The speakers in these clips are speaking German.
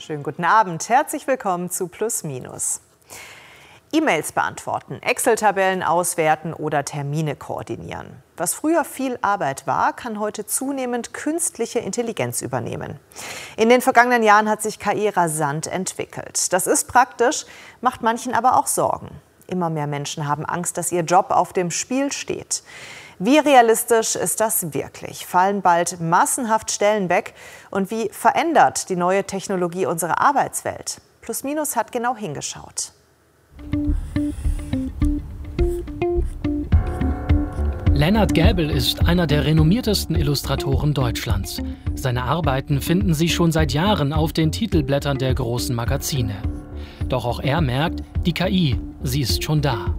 Schönen guten Abend. Herzlich willkommen zu Plus Minus. E-Mails beantworten, Excel-Tabellen auswerten oder Termine koordinieren. Was früher viel Arbeit war, kann heute zunehmend künstliche Intelligenz übernehmen. In den vergangenen Jahren hat sich KI rasant entwickelt. Das ist praktisch, macht manchen aber auch Sorgen. Immer mehr Menschen haben Angst, dass ihr Job auf dem Spiel steht. Wie realistisch ist das wirklich? Fallen bald massenhaft Stellen weg? Und wie verändert die neue Technologie unsere Arbeitswelt? Plus Minus hat genau hingeschaut. Lennart Gäbel ist einer der renommiertesten Illustratoren Deutschlands. Seine Arbeiten finden sich schon seit Jahren auf den Titelblättern der großen Magazine. Doch auch er merkt, die KI, sie ist schon da.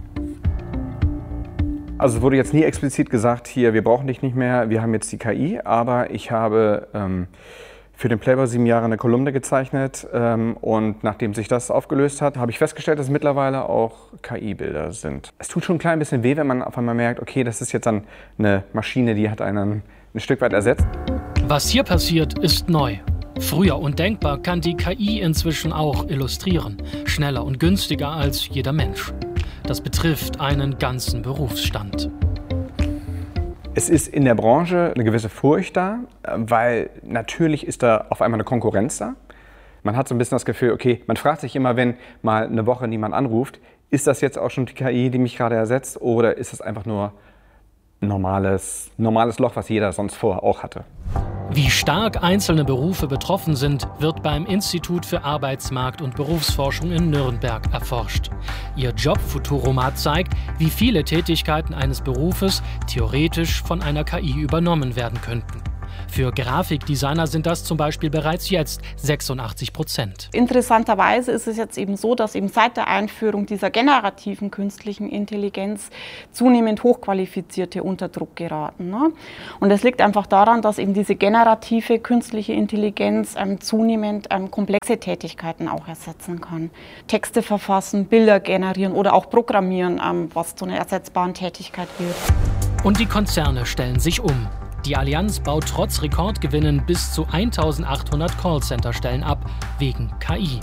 Also es wurde jetzt nie explizit gesagt, hier, wir brauchen dich nicht mehr, wir haben jetzt die KI. Aber ich habe für den Playboy 7 Jahre eine Kolumne gezeichnet und nachdem sich das aufgelöst hat, habe ich festgestellt, dass mittlerweile auch KI-Bilder sind. Es tut schon ein klein bisschen weh, wenn man auf einmal merkt, okay, das ist jetzt dann eine Maschine, die hat einen ein Stück weit ersetzt. Was hier passiert, ist neu. Früher undenkbar kann die KI inzwischen auch illustrieren. Schneller und günstiger als jeder Mensch. Das betrifft einen ganzen Berufsstand. Es ist in der Branche eine gewisse Furcht da, weil natürlich ist da auf einmal eine Konkurrenz da. Man hat so ein bisschen das Gefühl, okay, man fragt sich immer, wenn mal eine Woche niemand anruft, ist das jetzt auch schon die KI, die mich gerade ersetzt, oder ist es einfach nur ein normales Loch, was jeder sonst vorher auch hatte? Wie stark einzelne Berufe betroffen sind, wird beim Institut für Arbeitsmarkt- und Berufsforschung in Nürnberg erforscht. Ihr Jobfuturomat zeigt, wie viele Tätigkeiten eines Berufes theoretisch von einer KI übernommen werden könnten. Für Grafikdesigner sind das zum Beispiel bereits jetzt 86%. Interessanterweise ist es jetzt eben so, dass eben seit der Einführung dieser generativen künstlichen Intelligenz zunehmend Hochqualifizierte unter Druck geraten. Ne? Und das liegt einfach daran, dass eben diese generative künstliche Intelligenz zunehmend komplexe Tätigkeiten auch ersetzen kann. Texte verfassen, Bilder generieren oder auch programmieren, was zu einer ersetzbaren Tätigkeit wird. Und die Konzerne stellen sich um. Die Allianz baut trotz Rekordgewinnen bis zu 1800 Callcenter-Stellen ab, wegen KI.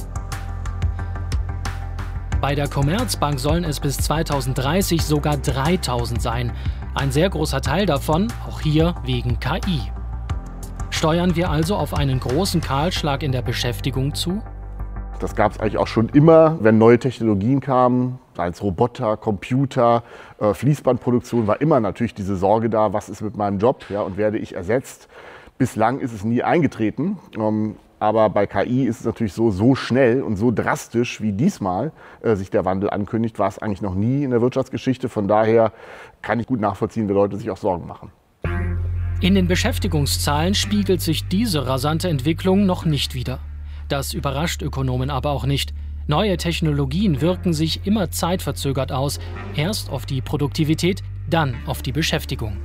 Bei der Commerzbank sollen es bis 2030 sogar 3000 sein. Ein sehr großer Teil davon, auch hier, wegen KI. Steuern wir also auf einen großen Kahlschlag in der Beschäftigung zu? Das gab es eigentlich auch schon immer, wenn neue Technologien kamen, als Roboter, Computer, Fließbandproduktion, war immer natürlich diese Sorge da, was ist mit meinem Job, ja, und werde ich ersetzt. Bislang ist es nie eingetreten, aber bei KI ist es natürlich so schnell und so drastisch, wie diesmal sich der Wandel ankündigt, war es eigentlich noch nie in der Wirtschaftsgeschichte. Von daher kann ich gut nachvollziehen, wie Leute sich auch Sorgen machen. In den Beschäftigungszahlen spiegelt sich diese rasante Entwicklung noch nicht wider. Das überrascht Ökonomen aber auch nicht. Neue Technologien wirken sich immer zeitverzögert aus. Erst auf die Produktivität, dann auf die Beschäftigung.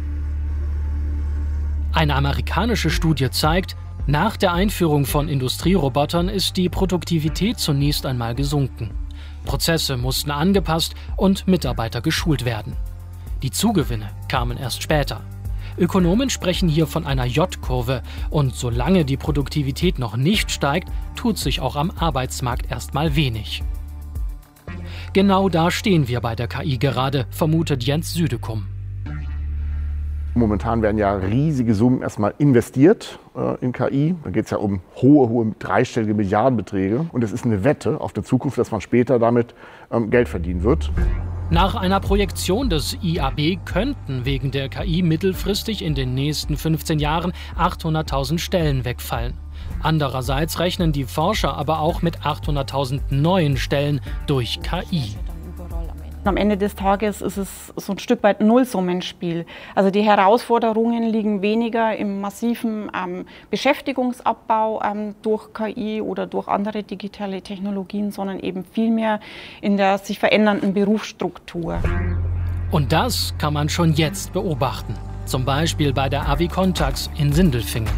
Eine amerikanische Studie zeigt, nach der Einführung von Industrierobotern ist die Produktivität zunächst einmal gesunken. Prozesse mussten angepasst und Mitarbeiter geschult werden. Die Zugewinne kamen erst später. Ökonomen sprechen hier von einer J-Kurve und solange die Produktivität noch nicht steigt, tut sich auch am Arbeitsmarkt erstmal wenig. Genau da stehen wir bei der KI gerade, vermutet Jens Südekum. Momentan werden ja riesige Summen erstmal investiert in KI. Da geht es ja um hohe dreistellige Milliardenbeträge. Und es ist eine Wette auf die Zukunft, dass man später damit Geld verdienen wird. Nach einer Projektion des IAB könnten wegen der KI mittelfristig in den nächsten 15 Jahren 800.000 Stellen wegfallen. Andererseits rechnen die Forscher aber auch mit 800.000 neuen Stellen durch KI. Am Ende des Tages ist es so ein Stück weit ein Nullsummenspiel. Also die Herausforderungen liegen weniger im massiven Beschäftigungsabbau durch KI oder durch andere digitale Technologien, sondern eben vielmehr in der sich verändernden Berufsstruktur. Und das kann man schon jetzt beobachten. Zum Beispiel bei der Avicontax in Sindelfingen.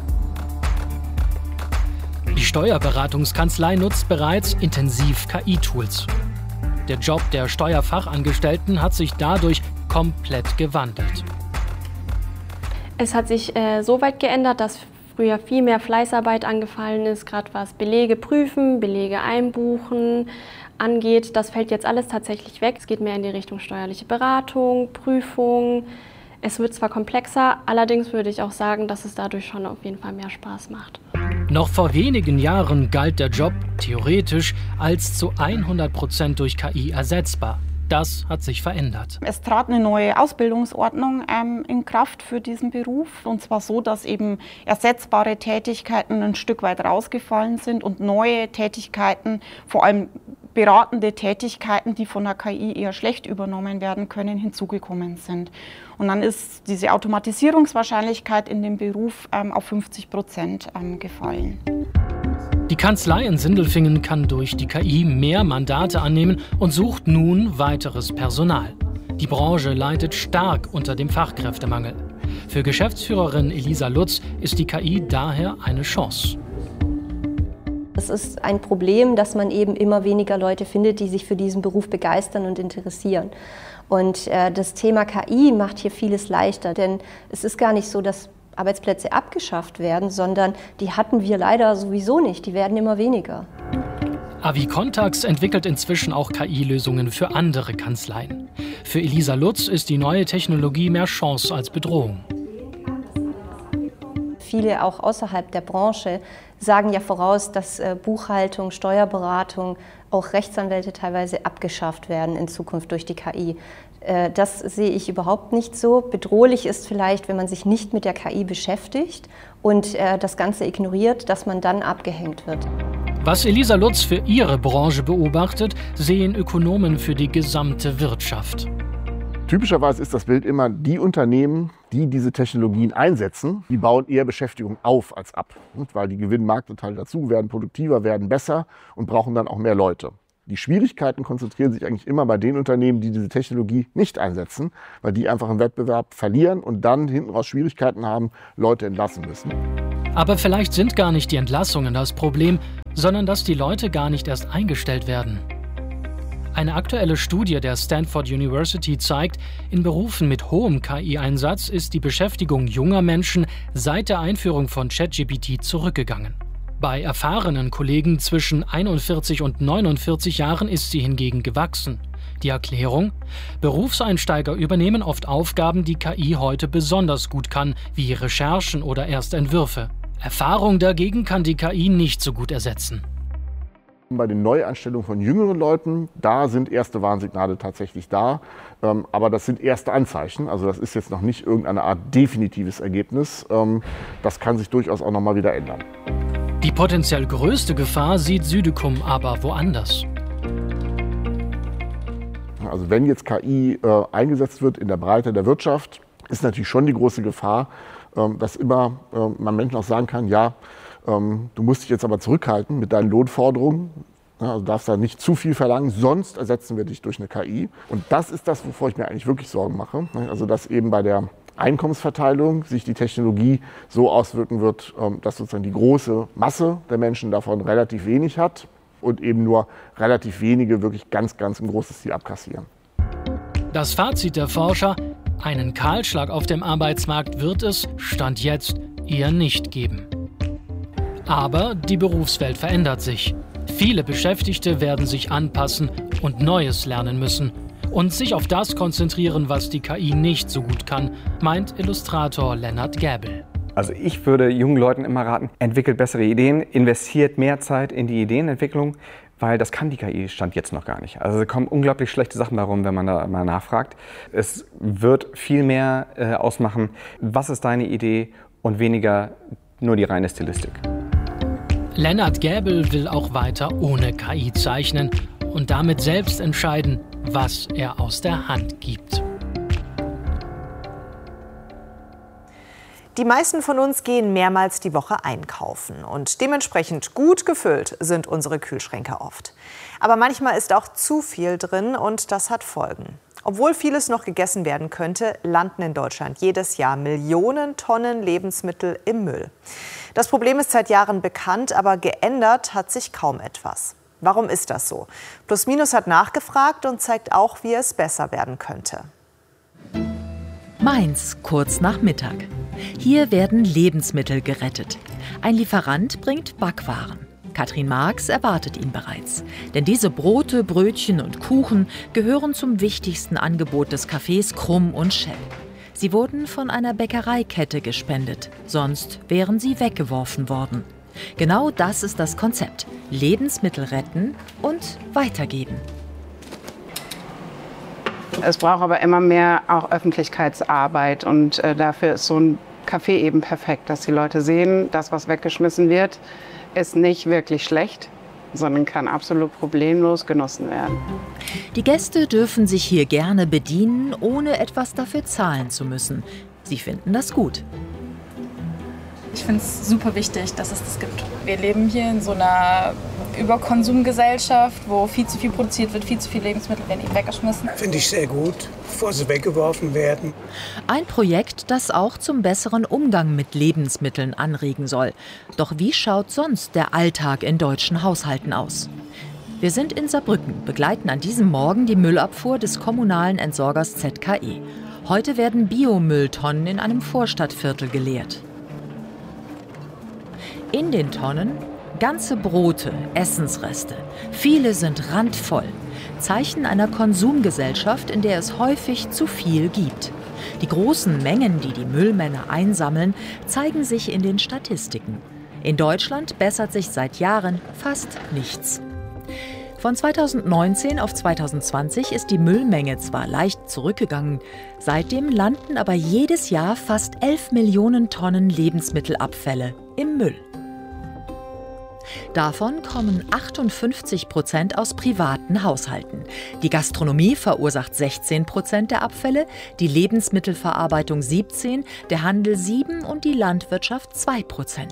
Die Steuerberatungskanzlei nutzt bereits intensiv KI-Tools. Der Job der Steuerfachangestellten hat sich dadurch komplett gewandelt. Es hat sich so weit geändert, dass früher viel mehr Fleißarbeit angefallen ist, gerade was Belege prüfen, Belege einbuchen angeht. Das fällt jetzt alles tatsächlich weg. Es geht mehr in die Richtung steuerliche Beratung, Prüfung. Es wird zwar komplexer, allerdings würde ich auch sagen, dass es dadurch schon auf jeden Fall mehr Spaß macht. Noch vor wenigen Jahren galt der Job theoretisch als zu 100% durch KI ersetzbar. Das hat sich verändert. Es trat eine neue Ausbildungsordnung in Kraft für diesen Beruf. Und zwar so, dass eben ersetzbare Tätigkeiten ein Stück weit rausgefallen sind und neue Tätigkeiten, vor allem beratende Tätigkeiten, die von der KI eher schlecht übernommen werden können, hinzugekommen sind. Und dann ist diese Automatisierungswahrscheinlichkeit in dem Beruf auf 50% gefallen. Die Kanzlei in Sindelfingen kann durch die KI mehr Mandate annehmen und sucht nun weiteres Personal. Die Branche leidet stark unter dem Fachkräftemangel. Für Geschäftsführerin Elisa Lutz ist die KI daher eine Chance. Es ist ein Problem, dass man eben immer weniger Leute findet, die sich für diesen Beruf begeistern und interessieren. Und das Thema KI macht hier vieles leichter, denn es ist gar nicht so, dass Arbeitsplätze abgeschafft werden, sondern die hatten wir leider sowieso nicht. Die werden immer weniger. Avicontax entwickelt inzwischen auch KI-Lösungen für andere Kanzleien. Für Elisa Lutz ist die neue Technologie mehr Chance als Bedrohung. Viele auch außerhalb der Branche sagen ja voraus, dass Buchhaltung, Steuerberatung, auch Rechtsanwälte teilweise abgeschafft werden in Zukunft durch die KI. Das sehe ich überhaupt nicht so. Bedrohlich ist vielleicht, wenn man sich nicht mit der KI beschäftigt und das Ganze ignoriert, dass man dann abgehängt wird. Was Elisa Lutz für ihre Branche beobachtet, sehen Ökonomen für die gesamte Wirtschaft. Typischerweise ist das Bild immer, die Unternehmen, die diese Technologien einsetzen, die bauen eher Beschäftigung auf als ab. Weil die gewinnen Marktanteile dazu, werden produktiver, werden besser und brauchen dann auch mehr Leute. Die Schwierigkeiten konzentrieren sich eigentlich immer bei den Unternehmen, die diese Technologie nicht einsetzen, weil die einfach im Wettbewerb verlieren und dann hinten raus Schwierigkeiten haben, Leute entlassen müssen. Aber vielleicht sind gar nicht die Entlassungen das Problem, sondern dass die Leute gar nicht erst eingestellt werden. Eine aktuelle Studie der Stanford University zeigt, in Berufen mit hohem KI-Einsatz ist die Beschäftigung junger Menschen seit der Einführung von ChatGPT zurückgegangen. Bei erfahrenen Kollegen zwischen 41 und 49 Jahren ist sie hingegen gewachsen. Die Erklärung? Berufseinsteiger übernehmen oft Aufgaben, die KI heute besonders gut kann, wie Recherchen oder Erstentwürfe. Erfahrung dagegen kann die KI nicht so gut ersetzen. Bei den Neueinstellungen von jüngeren Leuten, da sind erste Warnsignale tatsächlich da. Aber das sind erste Anzeichen. Also das ist jetzt noch nicht irgendeine Art definitives Ergebnis. Das kann sich durchaus auch noch mal wieder ändern. Die potenziell größte Gefahr sieht Südekum aber woanders. Also wenn jetzt KI eingesetzt wird in der Breite der Wirtschaft, ist natürlich schon die große Gefahr, dass immer man Menschen auch sagen kann, ja, du musst dich jetzt aber zurückhalten mit deinen Lohnforderungen. Also darfst da nicht zu viel verlangen, sonst ersetzen wir dich durch eine KI. Und das ist das, wovor ich mir eigentlich wirklich Sorgen mache. Also dass eben bei der Einkommensverteilung sich die Technologie so auswirken wird, dass sozusagen die große Masse der Menschen davon relativ wenig hat und eben nur relativ wenige wirklich ganz ein großes Ziel abkassieren. Das Fazit der Forscher: Einen Kahlschlag auf dem Arbeitsmarkt wird es, Stand jetzt, eher nicht geben. Aber die Berufswelt verändert sich. Viele Beschäftigte werden sich anpassen und Neues lernen müssen und sich auf das konzentrieren, was die KI nicht so gut kann, meint Illustrator Lennart Gäbel. Also ich würde jungen Leuten immer raten, entwickelt bessere Ideen, investiert mehr Zeit in die Ideenentwicklung, weil das kann die KI Stand jetzt noch gar nicht. Also es kommen unglaublich schlechte Sachen darum, wenn man da mal nachfragt. Es wird viel mehr ausmachen, was ist deine Idee und weniger nur die reine Stilistik. Lennart Gäbel will auch weiter ohne KI zeichnen und damit selbst entscheiden, was er aus der Hand gibt. Die meisten von uns gehen mehrmals die Woche einkaufen und dementsprechend gut gefüllt sind unsere Kühlschränke oft. Aber manchmal ist auch zu viel drin und das hat Folgen. Obwohl vieles noch gegessen werden könnte, landen in Deutschland jedes Jahr Millionen Tonnen Lebensmittel im Müll. Das Problem ist seit Jahren bekannt, aber geändert hat sich kaum etwas. Warum ist das so? Plus Minus hat nachgefragt und zeigt auch, wie es besser werden könnte. Mainz, kurz nach Mittag. Hier werden Lebensmittel gerettet. Ein Lieferant bringt Backwaren. Katrin Marx erwartet ihn bereits. Denn diese Brote, Brötchen und Kuchen gehören zum wichtigsten Angebot des Cafés Krumm und Schepp. Sie wurden von einer Bäckereikette gespendet, sonst wären sie weggeworfen worden. Genau das ist das Konzept: Lebensmittel retten und weitergeben. Es braucht aber immer mehr auch Öffentlichkeitsarbeit und dafür ist so ein Café eben perfekt, dass die Leute sehen, das, was weggeschmissen wird, ist nicht wirklich schlecht, sondern kann absolut problemlos genossen werden. Die Gäste dürfen sich hier gerne bedienen, ohne etwas dafür zahlen zu müssen. Sie finden das gut. Ich finde es super wichtig, dass es das gibt. Wir leben hier in so einer Überkonsumgesellschaft, wo viel zu viel produziert wird, viel zu viele Lebensmittel werden eben weggeschmissen. Finde ich sehr gut, bevor sie weggeworfen werden. Ein Projekt, das auch zum besseren Umgang mit Lebensmitteln anregen soll. Doch wie schaut sonst der Alltag in deutschen Haushalten aus? Wir sind in Saarbrücken, begleiten an diesem Morgen die Müllabfuhr des kommunalen Entsorgers ZKE. Heute werden Biomülltonnen in einem Vorstadtviertel geleert. In den Tonnen ganze Brote, Essensreste. Viele sind randvoll. Zeichen einer Konsumgesellschaft, in der es häufig zu viel gibt. Die großen Mengen, die die Müllmänner einsammeln, zeigen sich in den Statistiken. In Deutschland bessert sich seit Jahren fast nichts. Von 2019 auf 2020 ist die Müllmenge zwar leicht zurückgegangen, seitdem landen aber jedes Jahr fast 11 Millionen Tonnen Lebensmittelabfälle im Müll. Davon kommen 58% aus privaten Haushalten. Die Gastronomie verursacht 16% der Abfälle, die Lebensmittelverarbeitung 17%, der Handel 7% und die Landwirtschaft 2%.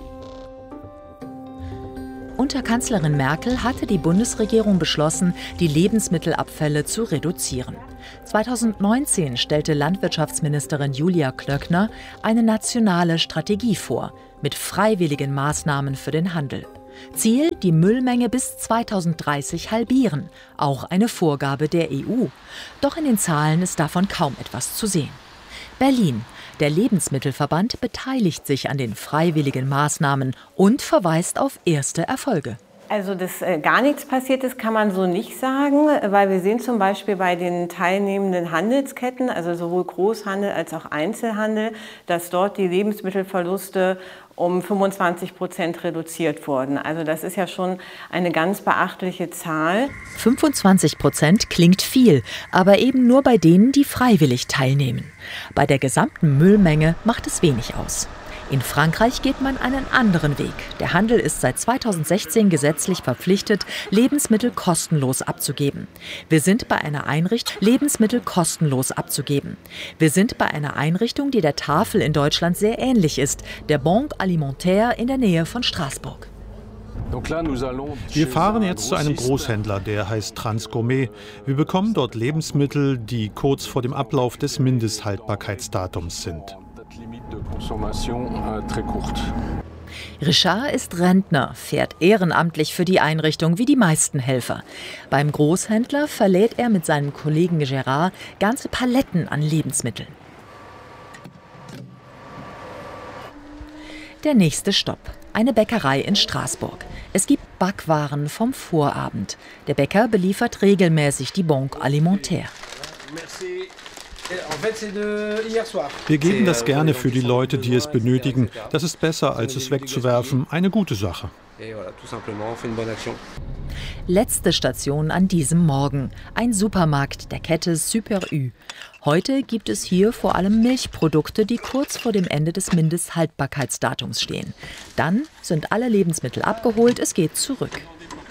Unter Kanzlerin Merkel hatte die Bundesregierung beschlossen, die Lebensmittelabfälle zu reduzieren. 2019 stellte Landwirtschaftsministerin Julia Klöckner eine nationale Strategie vor, mit freiwilligen Maßnahmen für den Handel. Ziel: die Müllmenge bis 2030 halbieren, auch eine Vorgabe der EU. Doch in den Zahlen ist davon kaum etwas zu sehen. Berlin. Der Lebensmittelverband beteiligt sich an den freiwilligen Maßnahmen und verweist auf erste Erfolge. Also, dass gar nichts passiert ist, kann man so nicht sagen, weil wir sehen zum Beispiel bei den teilnehmenden Handelsketten, also sowohl Großhandel als auch Einzelhandel, dass dort die Lebensmittelverluste um 25% reduziert wurden. Also das ist ja schon eine ganz beachtliche Zahl. 25% klingt viel, aber eben nur bei denen, die freiwillig teilnehmen. Bei der gesamten Müllmenge macht es wenig aus. In Frankreich geht man einen anderen Weg. Der Handel ist seit 2016 gesetzlich verpflichtet, Lebensmittel kostenlos abzugeben. Wir sind bei einer Einrichtung, die der Tafel in Deutschland sehr ähnlich ist, der Banque Alimentaire in der Nähe von Straßburg. Wir fahren jetzt zu einem Großhändler, der heißt Transgourmet. Wir bekommen dort Lebensmittel, die kurz vor dem Ablauf des Mindesthaltbarkeitsdatums sind. Richard ist Rentner, fährt ehrenamtlich für die Einrichtung wie die meisten Helfer. Beim Großhändler verlädt er mit seinem Kollegen Gérard ganze Paletten an Lebensmitteln. Der nächste Stopp: eine Bäckerei in Straßburg. Es gibt Backwaren vom Vorabend. Der Bäcker beliefert regelmäßig die Banque Alimentaire. Wir geben das gerne für die Leute, die es benötigen. Das ist besser, als es wegzuwerfen. Eine gute Sache. Letzte Station an diesem Morgen. Ein Supermarkt der Kette Super U. Heute gibt es hier vor allem Milchprodukte, die kurz vor dem Ende des Mindesthaltbarkeitsdatums stehen. Dann sind alle Lebensmittel abgeholt, es geht zurück.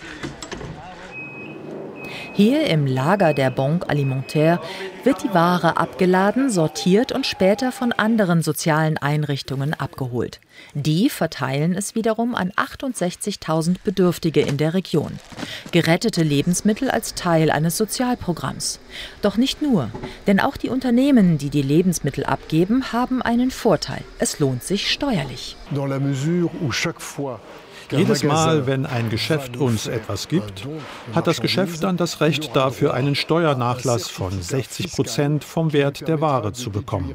Hier im Lager der Banque Alimentaire wird die Ware abgeladen, sortiert und später von anderen sozialen Einrichtungen abgeholt. Die verteilen es wiederum an 68.000 Bedürftige in der Region. Gerettete Lebensmittel als Teil eines Sozialprogramms. Doch nicht nur, denn auch die Unternehmen, die die Lebensmittel abgeben, haben einen Vorteil. Es lohnt sich steuerlich. Jedes Mal, wenn ein Geschäft uns etwas gibt, hat das Geschäft dann das Recht dafür, einen Steuernachlass von 60% vom Wert der Ware zu bekommen.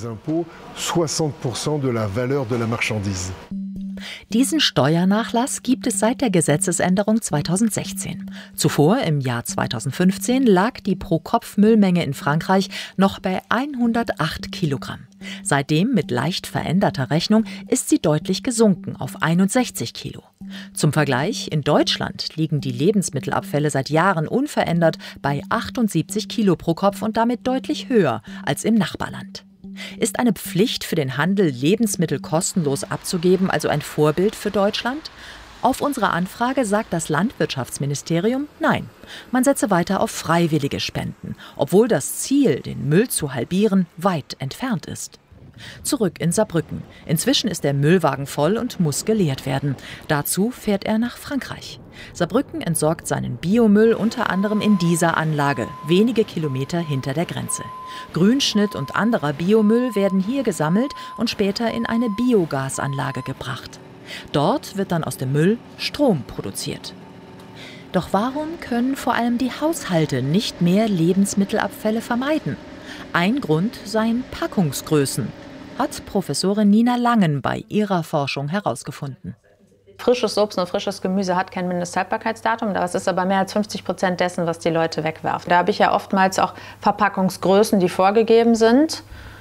Diesen Steuernachlass gibt es seit der Gesetzesänderung 2016. Zuvor, im Jahr 2015, lag die Pro-Kopf-Müllmenge in Frankreich noch bei 108 Kilogramm. Seitdem, mit leicht veränderter Rechnung, ist sie deutlich gesunken auf 61 Kilo. Zum Vergleich, in Deutschland liegen die Lebensmittelabfälle seit Jahren unverändert bei 78 Kilo pro Kopf und damit deutlich höher als im Nachbarland. Ist eine Pflicht für den Handel, Lebensmittel kostenlos abzugeben, also ein Vorbild für Deutschland? Auf unsere Anfrage sagt das Landwirtschaftsministerium nein. Man setze weiter auf freiwillige Spenden, obwohl das Ziel, den Müll zu halbieren, weit entfernt ist. Zurück in Saarbrücken. Inzwischen ist der Müllwagen voll und muss geleert werden. Dazu fährt er nach Frankreich. Saarbrücken entsorgt seinen Biomüll unter anderem in dieser Anlage, wenige Kilometer hinter der Grenze. Grünschnitt und anderer Biomüll werden hier gesammelt und später in eine Biogasanlage gebracht. Dort wird dann aus dem Müll Strom produziert. Doch warum können vor allem die Haushalte nicht mehr Lebensmittelabfälle vermeiden? Ein Grund seien Packungsgrößen, hat Professorin Nina Langen bei ihrer Forschung herausgefunden. Frisches Obst und frisches Gemüse hat kein Mindesthaltbarkeitsdatum, das ist aber mehr als 50% dessen, was die Leute wegwerfen. Da habe ich ja oftmals auch Verpackungsgrößen, die vorgegeben sind.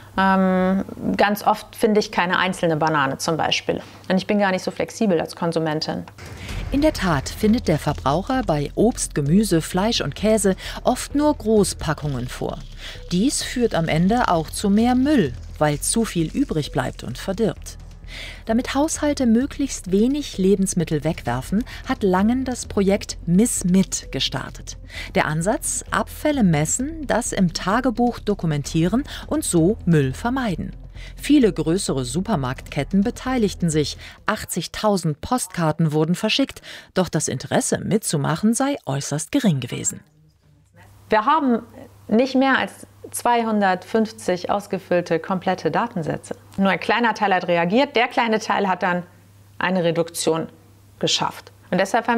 Ganz oft finde ich keine einzelne Banane zum Beispiel. Und ich bin gar nicht so flexibel als Konsumentin. In der Tat findet der Verbraucher bei Obst, Gemüse, Fleisch und Käse oft nur Großpackungen vor. Dies führt am Ende auch zu mehr Müll, weil zu viel übrig bleibt und verdirbt. Damit Haushalte möglichst wenig Lebensmittel wegwerfen, hat Langen das Projekt Miss-Mit gestartet. Der Ansatz: Abfälle messen, das im Tagebuch dokumentieren und so Müll vermeiden. Viele größere Supermarktketten beteiligten sich. 80.000 Postkarten wurden verschickt. Doch das Interesse mitzumachen sei äußerst gering gewesen. Wir haben nicht mehr als 250 ausgefüllte komplette Datensätze. Nur ein kleiner Teil hat reagiert. Der kleine Teil hat dann eine Reduktion geschafft. Und deshalb haben